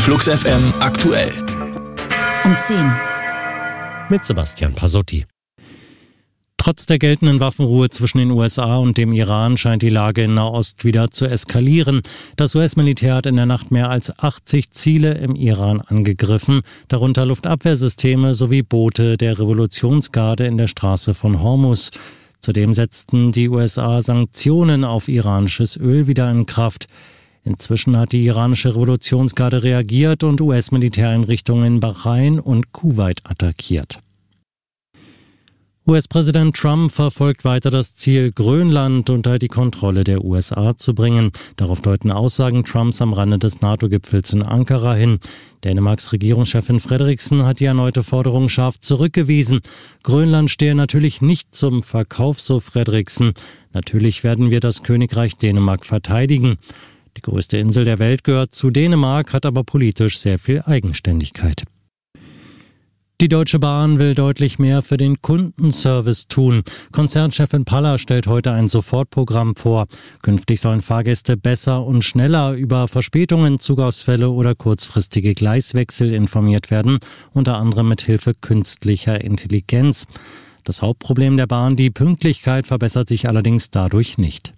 Flux FM aktuell. Um 10. Mit Sebastian Pasotti. Trotz der geltenden Waffenruhe zwischen den USA und dem Iran scheint die Lage in Nahost wieder zu eskalieren. Das US-Militär hat in der Nacht mehr als 80 Ziele im Iran angegriffen, darunter Luftabwehrsysteme sowie Boote der Revolutionsgarde in der Straße von Hormuz. Zudem setzten die USA Sanktionen auf iranisches Öl wieder in Kraft. Inzwischen hat die iranische Revolutionsgarde reagiert und US-Militäreinrichtungen in Bahrain und Kuwait attackiert. US-Präsident Trump verfolgt weiter das Ziel, Grönland unter die Kontrolle der USA zu bringen. Darauf deuten Aussagen Trumps am Rande des NATO-Gipfels in Ankara hin. Dänemarks Regierungschefin Frederiksen hat die erneute Forderung scharf zurückgewiesen. Grönland stehe natürlich nicht zum Verkauf, so Frederiksen. Natürlich werden wir das Königreich Dänemark verteidigen. Die größte Insel der Welt gehört zu Dänemark, hat aber politisch sehr viel Eigenständigkeit. Die Deutsche Bahn will deutlich mehr für den Kundenservice tun. Konzernchefin Paller stellt heute ein Sofortprogramm vor. Künftig sollen Fahrgäste besser und schneller über Verspätungen, Zugausfälle oder kurzfristige Gleiswechsel informiert werden, unter anderem mit Hilfe künstlicher Intelligenz. Das Hauptproblem der Bahn, die Pünktlichkeit, verbessert sich allerdings dadurch nicht.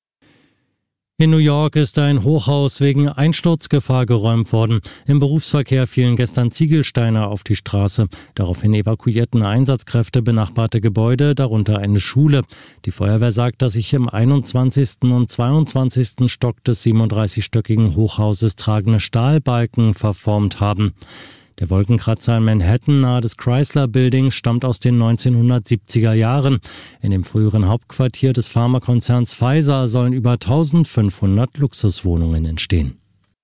In New York ist ein Hochhaus wegen Einsturzgefahr geräumt worden. Im Berufsverkehr fielen gestern Ziegelsteine auf die Straße. Daraufhin evakuierten Einsatzkräfte benachbarte Gebäude, darunter eine Schule. Die Feuerwehr sagt, dass sich im 21. und 22. Stock des 37-stöckigen Hochhauses tragende Stahlbalken verformt haben. Der Wolkenkratzer in Manhattan nahe des Chrysler Buildings stammt aus den 1970er Jahren. In dem früheren Hauptquartier des Pharmakonzerns Pfizer sollen über 1500 Luxuswohnungen entstehen.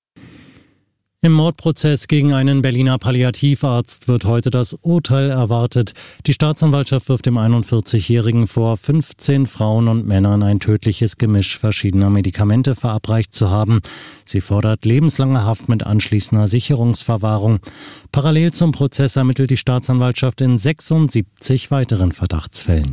Im Mordprozess gegen einen Berliner Palliativarzt wird heute das Urteil erwartet. Die Staatsanwaltschaft wirft dem 41-Jährigen vor, 15 Frauen und Männern ein tödliches Gemisch verschiedener Medikamente verabreicht zu haben. Sie fordert lebenslange Haft mit anschließender Sicherungsverwahrung. Parallel zum Prozess ermittelt die Staatsanwaltschaft in 76 weiteren Verdachtsfällen.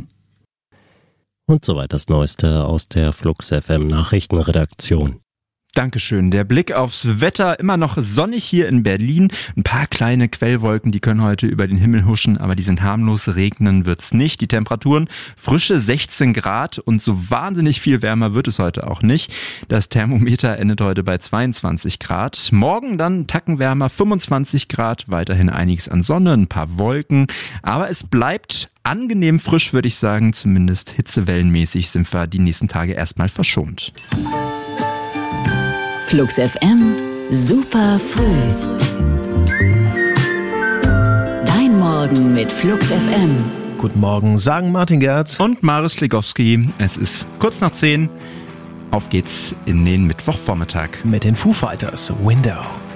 Und soweit das Neueste aus der Flux FM Nachrichtenredaktion. Dankeschön. Der Blick aufs Wetter, immer noch sonnig hier in Berlin. Ein paar kleine Quellwolken, die können heute über den Himmel huschen, aber die sind harmlos, regnen wird's nicht. Die Temperaturen frische 16 Grad und so wahnsinnig viel wärmer wird es heute auch nicht. Das Thermometer endet heute bei 22 Grad. Morgen dann Tacken wärmer, 25 Grad, weiterhin einiges an Sonne, ein paar Wolken, aber es bleibt angenehm frisch, würde ich sagen. Zumindest hitzewellenmäßig sind wir die nächsten Tage erstmal verschont. Flux FM, super früh. Dein Morgen mit Flux FM. Guten Morgen, sagen Martin Gerz und Marius Schlegowski. Es ist kurz nach 10. Auf geht's in den Mittwochvormittag. Mit den Foo Fighters, Window.